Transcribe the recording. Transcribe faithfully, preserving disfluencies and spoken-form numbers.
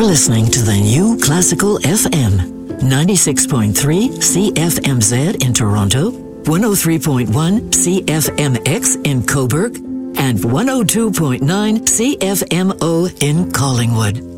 listening to the new Classical F M, ninety-six point three C F M Z in Toronto, one oh three point one C F M X in Cobourg, and one oh two point nine C F M O in Collingwood.